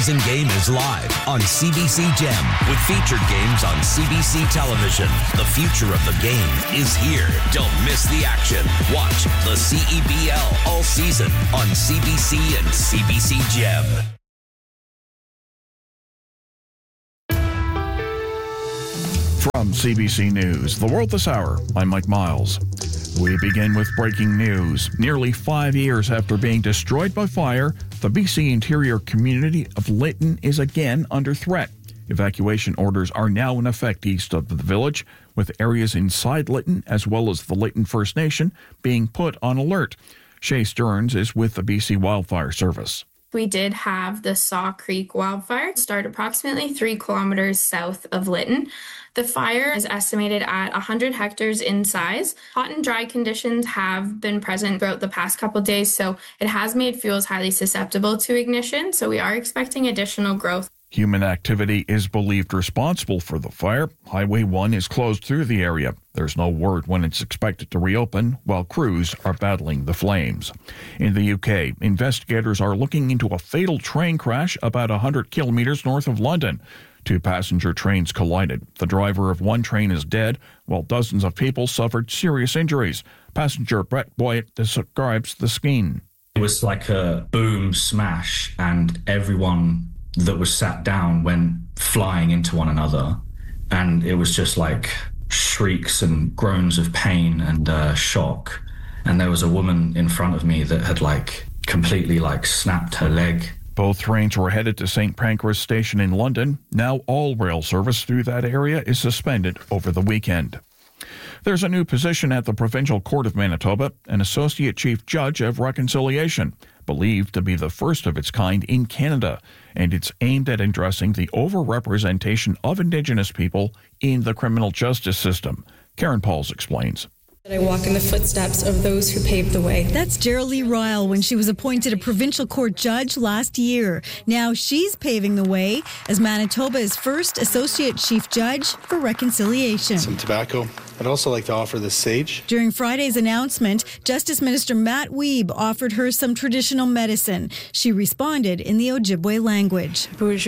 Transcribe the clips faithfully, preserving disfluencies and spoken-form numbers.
Season game is live on C B C Gem with featured games on C B C television. The future of the game is here. Don't miss the action. Watch the C E B L all season on C B C and C B C Gem. From C B C News, The World This Hour, I'm Mike Miles. We begin with breaking news. Nearly five years after being destroyed by fire, the B C interior community of Lytton is again under threat. Evacuation orders are now in effect east of the village, with areas inside Lytton as well as the Lytton First Nation being put on alert. Shay Stearns is with the B C Wildfire Service. We did have the Saw Creek wildfire start approximately three kilometers south of Lytton. The fire is estimated at one hundred hectares in size. Hot and dry conditions have been present throughout the past couple of days, so it has made fuels highly susceptible to ignition, so we are expecting additional growth. Human activity is believed responsible for the fire. Highway one is closed through the area. There's no word when it's expected to reopen, while crews are battling the flames. In the U K, investigators are looking into a fatal train crash about one hundred kilometres north of London. Two passenger trains collided. The driver of one train is dead, while dozens of people suffered serious injuries. Passenger Brett Boyd describes the scene. It was like a boom smash, and everyone that was sat down went flying into one another, and it was just like shrieks and groans of pain and uh, shock. And there was a woman in front of me that had like completely like snapped her leg. Both trains were headed to Saint Pancras Station in London. Now all rail service through that area is suspended over the weekend. There's a new position at the Provincial Court of Manitoba, an Associate Chief Judge of Reconciliation, believed to be the first of its kind in Canada, and it's aimed at addressing the overrepresentation of Indigenous people in the criminal justice system. Karen Pauls explains. I walk in the footsteps of those who paved the way. That's Geraldine Ryle when she was appointed a provincial court judge last year. Now she's paving the way as Manitoba's first associate chief judge for reconciliation. Some tobacco. I'd also like to offer the sage. During Friday's announcement, Justice Minister Matt Wiebe offered her some traditional medicine. She responded in the Ojibwe language.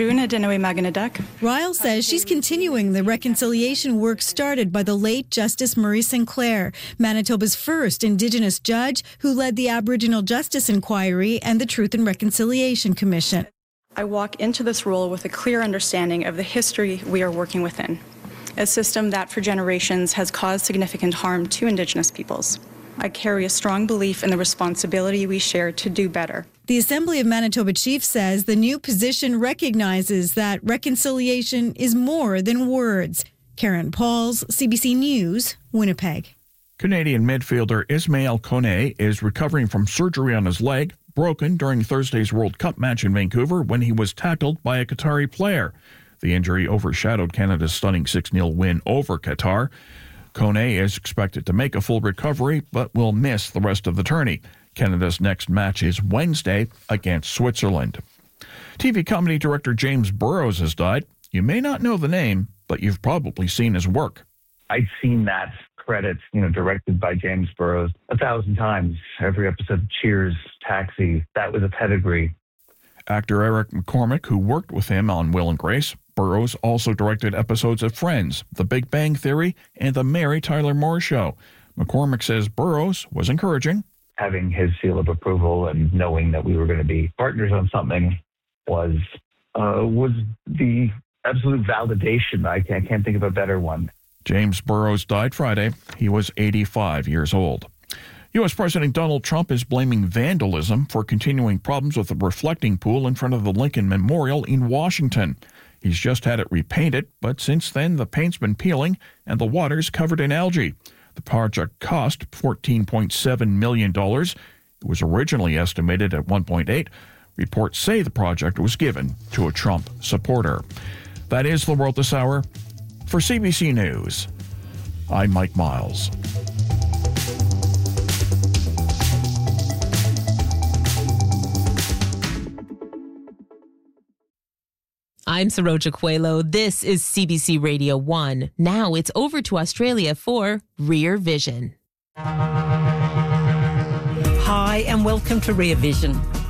Ryle says she's continuing the reconciliation work started by the late Justice Murray Sinclair, Manitoba's first Indigenous judge who led the Aboriginal Justice Inquiry and the Truth and Reconciliation Commission. I walk into this role with a clear understanding of the history we are working within, a system that for generations has caused significant harm to Indigenous peoples. I carry a strong belief in the responsibility we share to do better. The Assembly of Manitoba Chiefs says the new position recognizes that reconciliation is more than words. Karen Pauls, C B C News, Winnipeg. Canadian midfielder Ismail Kone is recovering from surgery on his leg, broken during Thursday's World Cup match in Vancouver when he was tackled by a Qatari player. The injury overshadowed Canada's stunning six nil win over Qatar. Kone is expected to make a full recovery, but will miss the rest of the tourney. Canada's next match is Wednesday against Switzerland. T V comedy director James Burrows has died. You may not know the name, but you've probably seen his work. I'd seen that credit, you know, directed by James Burrows a thousand times. Every episode of Cheers, Taxi, that was a pedigree. Actor Eric McCormick, who worked with him on Will and Grace. Burrows also directed episodes of Friends, The Big Bang Theory, and The Mary Tyler Moore Show. McCormick says Burrows was encouraging. Having his seal of approval and knowing that we were going to be partners on something was uh, was the absolute validation. I can't, I can't think of a better one. James Burrows died Friday. He was eighty-five years old. U S. President Donald Trump is blaming vandalism for continuing problems with the reflecting pool in front of the Lincoln Memorial in Washington. He's just had it repainted, but since then the paint's been peeling and the water's covered in algae. The project cost fourteen point seven million dollars. It was originally estimated at one point eight. Reports say the project was given to a Trump supporter. That is The World This Hour. For C B C News, I'm Mike Miles. I'm Saroja Coelho. This is C B C Radio one. Now it's over to Australia for Rear Vision. Hi and welcome to Rear Vision.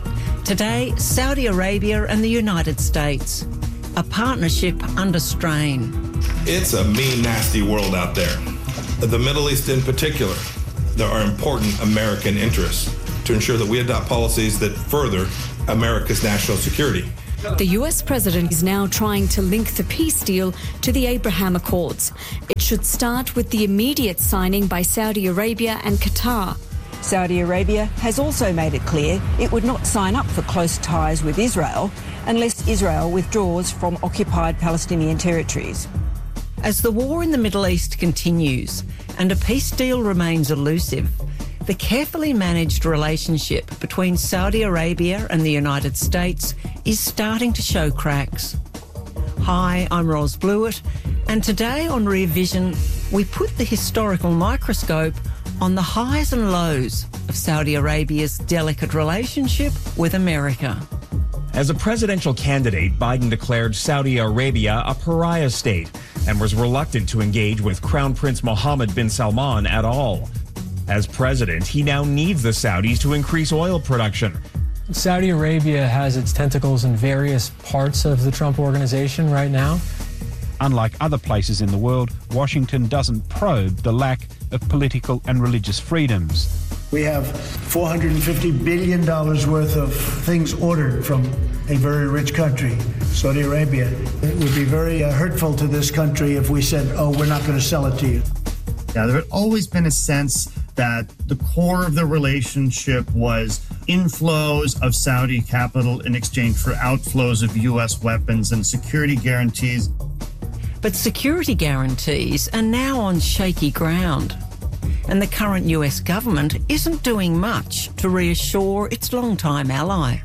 Today, Saudi Arabia and the United States, a partnership under strain. It's a mean, nasty world out there. The Middle East in particular, there are important American interests to ensure that we adopt policies that further America's national security. The U S president is now trying to link the peace deal to the Abraham Accords. It should start with the immediate signing by Saudi Arabia and Qatar. Saudi Arabia has also made it clear it would not sign up for close ties with Israel unless Israel withdraws from occupied Palestinian territories. As the war in the Middle East continues and a peace deal remains elusive, the carefully managed relationship between Saudi Arabia and the United States is starting to show cracks. Hi, I'm Ros Blewett, and today on Rear Vision, we put the historical microscope on the highs and lows of Saudi Arabia's delicate relationship with America. As a presidential candidate, Biden declared Saudi Arabia a pariah state and was reluctant to engage with Crown Prince Mohammed bin Salman at all. As president, he now needs the Saudis to increase oil production. Saudi Arabia has its tentacles in various parts of the Trump organization right now. Unlike other places in the world, Washington doesn't probe the lack of political and religious freedoms. We have four hundred fifty billion dollars worth of things ordered from a very rich country, Saudi Arabia. It would be very uh, hurtful to this country if we said, oh, we're not going to sell it to you. Yeah, there had always been a sense that the core of the relationship was inflows of Saudi capital in exchange for outflows of U S weapons and security guarantees. But security guarantees are now on shaky ground, and the current U S government isn't doing much to reassure its longtime ally.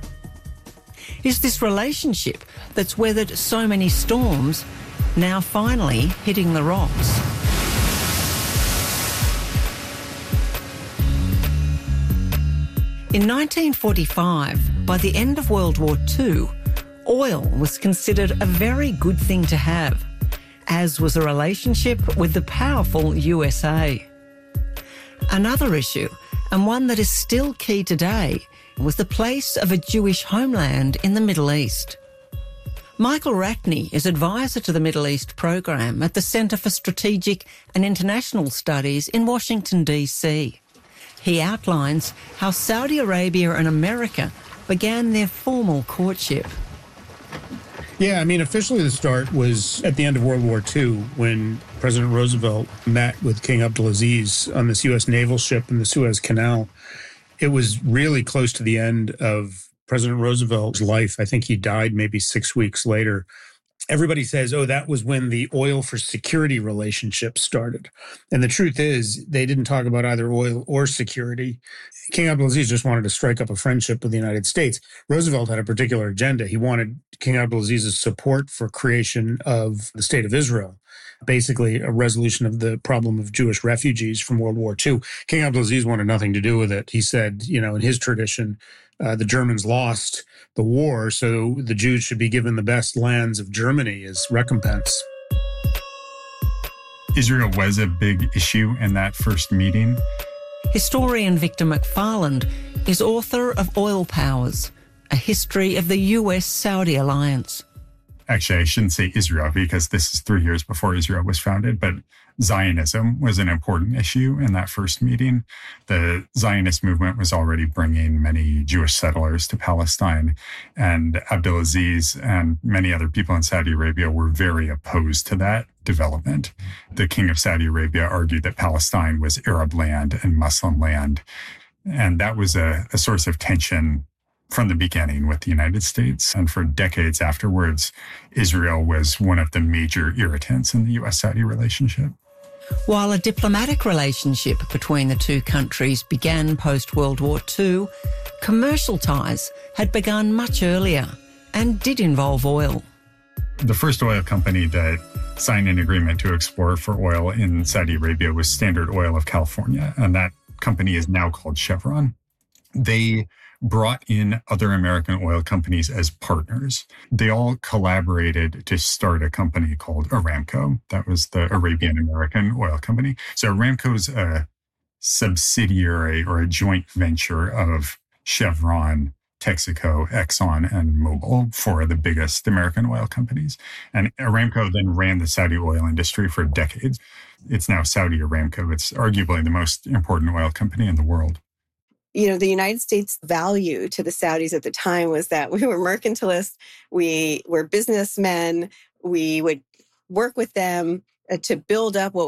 Is this relationship that's weathered so many storms now finally hitting the rocks? In nineteen forty-five, by the end of World War Two, oil was considered a very good thing to have, as was a relationship with the powerful U S A. Another issue, and one that is still key today, was the place of a Jewish homeland in the Middle East. Michael Ratney is advisor to the Middle East program at the Centre for Strategic and International Studies in Washington, D C. He outlines how Saudi Arabia and America began their formal courtship. Yeah, I mean, officially the start was at the end of World War Two when President Roosevelt met with King Abdulaziz on this U S naval ship in the Suez Canal. It was really close to the end of President Roosevelt's life. I think he died maybe six weeks later. Everybody says, oh, that was when the oil for security relationship started. And the truth is, they didn't talk about either oil or security. King Abdulaziz just wanted to strike up a friendship with the United States. Roosevelt had a particular agenda. He wanted King Abdulaziz's support for creation of the State of Israel, basically a resolution of the problem of Jewish refugees from World War Two. King Abdulaziz wanted nothing to do with it. He said, you know, in his tradition, uh, the Germans lost the war, so the Jews should be given the best lands of Germany as recompense. Israel was a big issue in that first meeting. Historian Victor McFarland is author of Oil Powers, a history of the U S-Saudi alliance. Actually, I shouldn't say Israel because this is three years before Israel was founded, but Zionism was an important issue in that first meeting. The Zionist movement was already bringing many Jewish settlers to Palestine, and Abdulaziz and many other people in Saudi Arabia were very opposed to that development. The king of Saudi Arabia argued that Palestine was Arab land and Muslim land, and that was a, a source of tension from the beginning with the United States. And for decades afterwards, Israel was one of the major irritants in the U S-Saudi relationship. While a diplomatic relationship between the two countries began post-World War Two, commercial ties had begun much earlier and did involve oil. The first oil company that signed an agreement to explore for oil in Saudi Arabia was Standard Oil of California, and that company is now called Chevron. They brought in other American oil companies as partners. They all collaborated to start a company called Aramco. That was the Arabian American oil company. So Aramco is a subsidiary or a joint venture of Chevron Texaco, Exxon, and Mobil, four of the biggest American oil companies. And Aramco then ran the Saudi oil industry for decades. It's now Saudi Aramco. It's arguably the most important oil company in the world. You know, the United States value to the Saudis at the time was that we were mercantilists, we were businessmen, we would work with them to build up what